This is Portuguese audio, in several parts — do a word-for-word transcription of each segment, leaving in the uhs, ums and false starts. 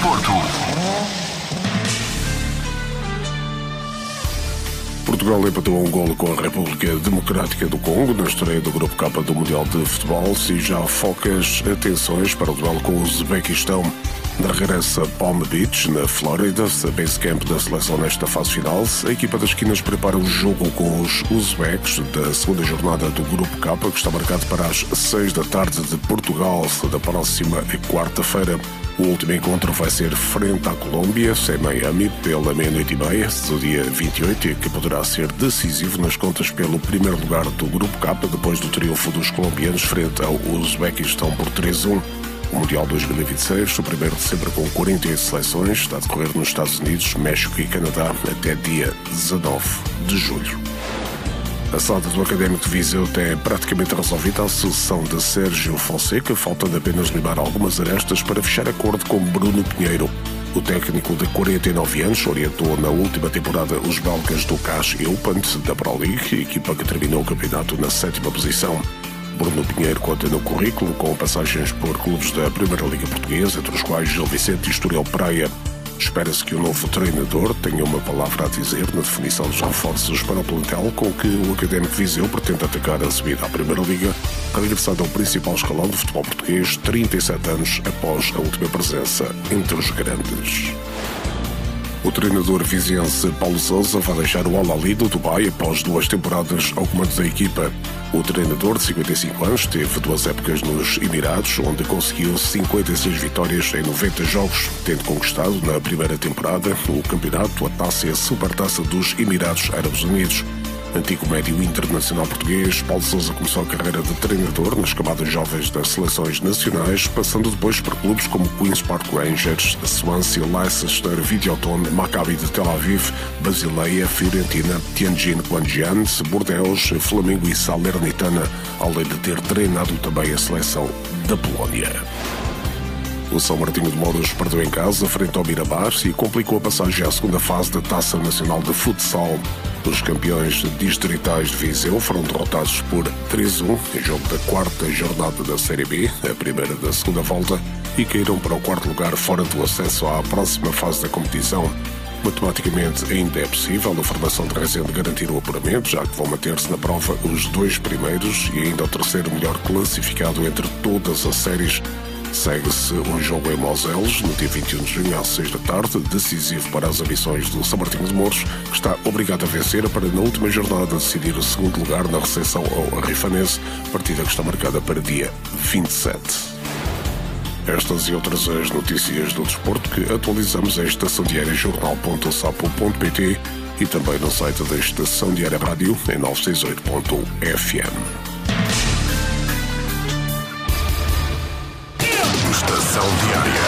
Desporto. Portugal empatou um golo com a República Democrática do Congo na estreia do Grupo K do Mundial de Futebol e já focas atenções para o duelo com o Uzbequistão. Na regressa Palm Beach, na Flórida, a base camp da seleção nesta fase final, a equipa das esquinas prepara o jogo com os uzbecos da segunda jornada do Grupo K, que está marcado para as seis da tarde de Portugal, da próxima quarta-feira. O último encontro vai ser frente à Colômbia, em Miami, pela meia-noite e meia, do dia vinte e oito, que poderá ser decisivo nas contas pelo primeiro lugar do Grupo K, depois do triunfo dos colombianos frente ao Uzbequistão por três a um. O Mundial dois mil e vinte e seis, o primeiro de sempre com quarenta e oito seleções, está a decorrer nos Estados Unidos, México e Canadá até dia dezanove de julho. A saída do Académico de Viseu tem praticamente resolvida a sucessão de Sérgio Fonseca, faltando apenas limar algumas arestas para fechar acordo com Bruno Pinheiro. O técnico de quarenta e nove anos orientou na última temporada os belgas do C A S Eupant da Pro League, equipa que terminou o campeonato na sétima posição. Bruno Pinheiro conta no currículo com passagens por clubes da Primeira Liga Portuguesa, entre os quais Gil Vicente e Estoril Praia. Espera-se que o novo treinador tenha uma palavra a dizer na definição dos reforços para o plantel com que o Académico Viseu pretende atacar a subida à Primeira Liga, regressando ao principal escalão do futebol português trinta e sete anos após a última presença entre os grandes. O treinador viziense Paulo Sousa vai deixar o Al-Ahly do Dubai após duas temporadas ao comando da equipa. O treinador de cinquenta e cinco anos teve duas épocas nos Emirados, onde conseguiu cinquenta e seis vitórias em noventa jogos, tendo conquistado na primeira temporada o campeonato, a taça e a supertaça dos Emirados Árabes Unidos. Antigo médio internacional português, Paulo Sousa começou a carreira de treinador nas camadas jovens das seleções nacionais, passando depois por clubes como Queen's Park Rangers, Swansea, Leicester, Videoton, Maccabi de Tel Aviv, Basileia, Fiorentina, Tianjin Quanjian, Bordeaux, Flamengo e Salernitana, além de ter treinado também a seleção da Polónia. O São Martinho de Mouros perdeu em casa frente ao Mirabar e complicou a passagem à segunda fase da Taça Nacional de Futsal. Os campeões distritais de Viseu foram derrotados por três a um em jogo da quarta jornada da Série B, a primeira da segunda volta, e caíram para o quarto lugar fora do acesso à próxima fase da competição. Matematicamente ainda é possível a formação de Rezende garantir o apuramento, já que vão manter-se na prova os dois primeiros e ainda o terceiro melhor classificado entre todas as séries. Segue-se um jogo em Moselos, no dia vinte e um de junho, às seis da tarde, decisivo para as ambições do São Martinho de Mouros, que está obrigado a vencer para, na última jornada, decidir o segundo lugar na recepção ao Arrifanense, partida que está marcada para dia vinte e sete. Estas e outras as notícias do desporto que atualizamos em estação diária jornal ponto sapo ponto pt e também no site da Estação Diária Rádio em novecentos e sessenta e oito ponto f m. Estação Diária.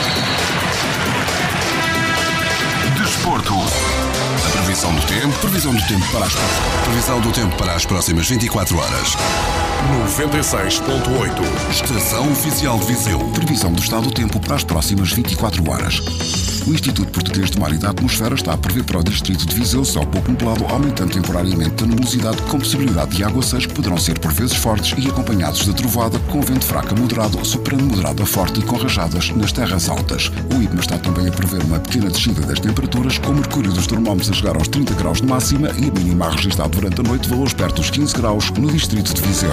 Desporto. A previsão do tempo, previsão do tempo para as previsão do tempo para as próximas vinte e quatro horas. noventa e seis ponto oito. Estação Oficial de Viseu. Previsão do estado do tempo para as próximas vinte e quatro horas. O Instituto Português de Mar e da Atmosfera está a prever para o distrito de Viseu céu pouco nublado, aumentando temporariamente a nebulosidade com possibilidade de aguaceiros que poderão ser por vezes fortes e acompanhados de trovada, com vento fraco a moderado, superando moderado a forte e com rajadas nas terras altas. O I P M A está também a prever uma pequena descida das temperaturas, com o mercúrio dos termómetros a chegar aos trinta graus de máxima e a mínima a registrar durante a noite valores perto dos quinze graus no distrito de Viseu.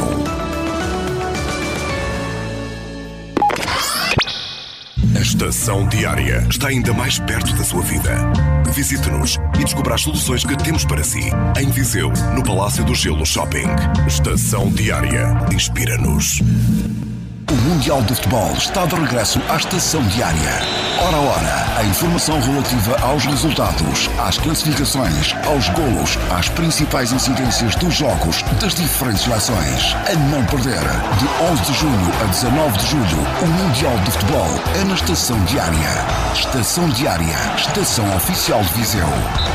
A Estação Diária está ainda mais perto da sua vida. Visite-nos e descubra as soluções que temos para si. Em Viseu, no Palácio do Gelo Shopping. Estação Diária. Inspira-nos. O Mundial de Futebol está de regresso à Estação Diária. Hora a hora, a informação relativa aos resultados, às classificações, aos golos, às principais incidências dos jogos das diferentes seleções. A não perder, de onze de junho a dezanove de julho, o Mundial de Futebol é na Estação Diária. Estação Diária, Estação Oficial de Viseu.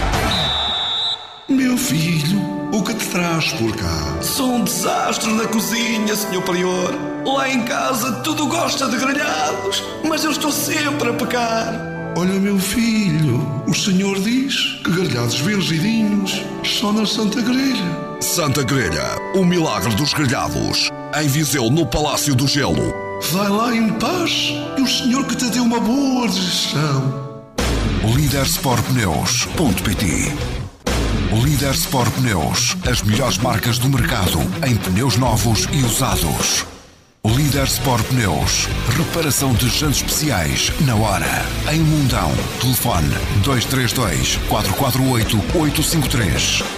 Meu filho, o que te traz por cá? Sou um desastre na cozinha, senhor Prior. Lá em casa tudo gosta de grelhados, mas eu estou sempre a pecar. Olha, meu filho, o senhor diz que grelhados benzidinhos só na Santa Grelha. Santa Grelha, o milagre dos grelhados. Em Viseu, no Palácio do Gelo. Vai lá em paz e o Senhor que te deu uma boa digestão. Líder Sport Pneus ponto pt. Líder Sport Pneus, as melhores marcas do mercado em pneus novos e usados. Líder Sport Pneus, reparação de jantes especiais na hora. Em Mundão, telefone dois três dois, quatro quatro oito, oito cinco três.